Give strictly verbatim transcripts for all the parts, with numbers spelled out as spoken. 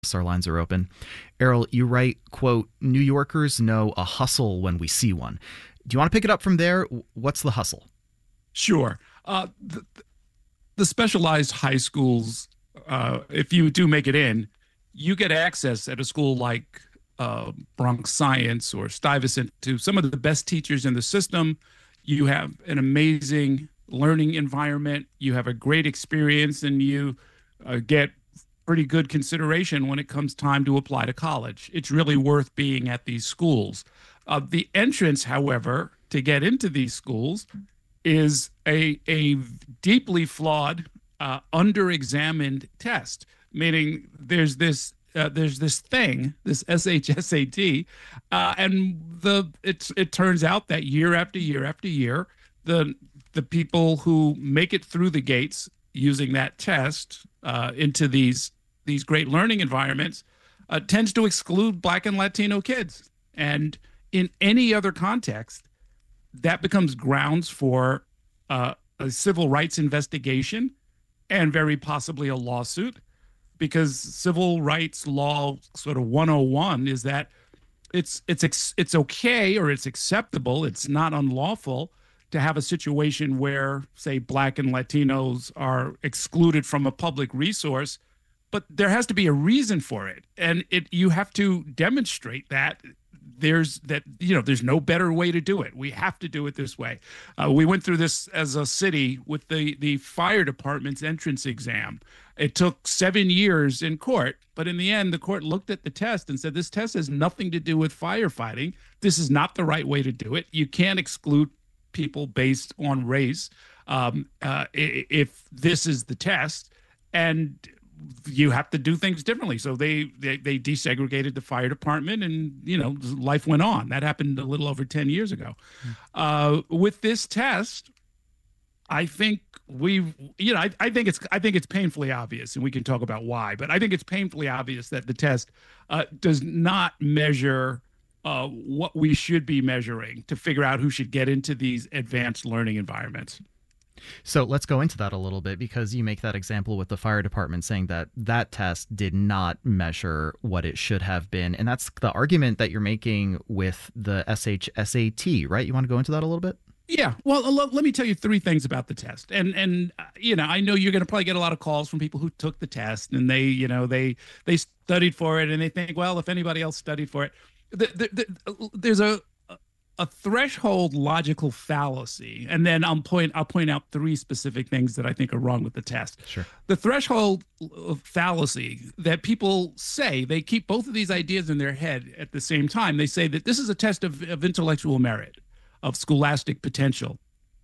Our lines are open. Errol, you write, quote, New Yorkers know a hustle when we see one. Do you want to pick it up from there? What's the hustle? Sure. Uh, the, the specialized high schools, uh, if you do make it in, you get access at a school like uh, Bronx Science or Stuyvesant to some of the best teachers in the system. You have an amazing learning environment. You have a great experience, and you uh, get pretty good consideration when it comes time to apply to college. It's really worth being at these schools. Uh, the entrance, however, to get into these schools is a a deeply flawed, uh, under-examined test. Meaning, there's this uh, there's this thing, this S H S A T, uh, and the it's it turns out that year after year after year, the the people who make it through the gates using that test uh, into these these great learning environments uh, tends to exclude Black and Latino kids. And in any other context, that becomes grounds for uh, a civil rights investigation and very possibly a lawsuit, because civil rights law sort of one oh one is that it's it's it's okay, or it's acceptable, it's not unlawful to have a situation where, say, Black and Latinos are excluded from a public resource, but there has to be a reason for it, and it you have to demonstrate that there's that you know there's no better way to do it. We have to do it this way. Uh, we went through this as a city with the the fire department's entrance exam. It took seven years in court, but in the end, the court looked at the test and said, this test has nothing to do with firefighting. This is not the right way to do it. You can't exclude people based on race um, uh, if this is the test, and you have to do things differently. So they, they they desegregated the fire department, and you know life went on. That happened a little over ten years ago. Mm. Uh, with this test, I think we you know I, I think it's I think it's painfully obvious, and we can talk about why. But I think it's painfully obvious that the test uh, does not measure Uh, what we should be measuring to figure out who should get into these advanced learning environments. So let's go into that a little bit, because you make that example with the fire department saying that that test did not measure what it should have been. And that's the argument that you're making with the S H S A T, right? You want to go into that a little bit? Yeah. Well, let me tell you three things about the test. And, and uh, you know, I know you're going to probably get a lot of calls from people who took the test, and they, you know, they, they studied for it, and they think, well, if anybody else studied for it, The, the, the, there's a a threshold logical fallacy, and then I'll point I'll point out three specific things that I think are wrong with the test. Sure. The threshold fallacy that people say, they keep both of these ideas in their head at the same time. They say that this is a test of, of intellectual merit, of scholastic potential,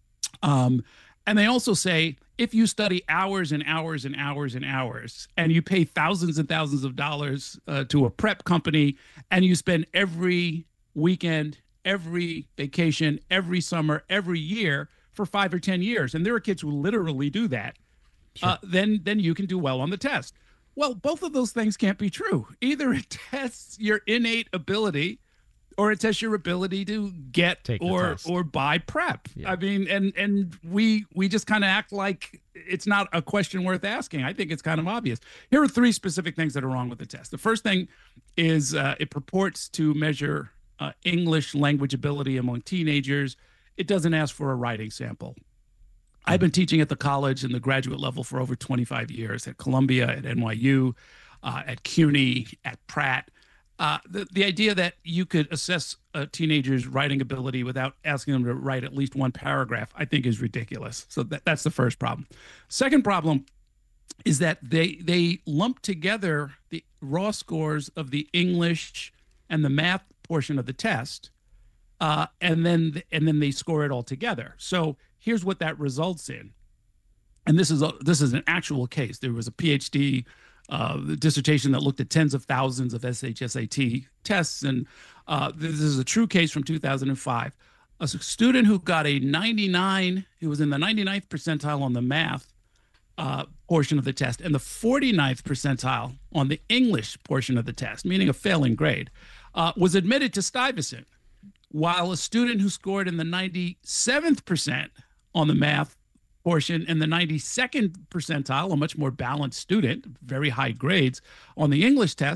um, and they also say, if you study hours and hours and hours and hours, and you pay thousands and thousands of dollars uh, to a prep company, and you spend every weekend, every vacation, every summer, every year for five or ten years, and there are kids who literally do that, sure. uh, then then you can do well on the test. Well, both of those things can't be true. Either it tests your innate ability, or it tests your ability to get Take or or buy prep. Yeah. I mean, and and we we just kind of act like it's not a question worth asking. I think it's kind of obvious. Here are three specific things that are wrong with the test. The first thing is uh, it purports to measure uh, English language ability among teenagers. It doesn't ask for a writing sample. Mm-hmm. I've been teaching at the college and the graduate level for over twenty-five years, at Columbia, at N Y U, uh, at CUNY, at Pratt. Uh, the, the idea that you could assess a teenager's writing ability without asking them to write at least one paragraph, I think, is ridiculous. So that, that's the first problem. Second problem is that they they lump together the raw scores of the English and the math portion of the test, uh, and then and then they score it all together. So here's what that results in, and this is a, this is an actual case. There was a PhD Uh, the dissertation that looked at tens of thousands of S H S A T tests, and uh, this is a true case from two thousand five. A student who got a ninety-nine, who was in the ninety-ninth percentile on the math uh, portion of the test, and the forty-ninth percentile on the English portion of the test, meaning a failing grade, uh, was admitted to Stuyvesant, while a student who scored in the ninety-seventh percent on the math portion in the ninety-second percentile, a much more balanced student, very high grades. On the English test,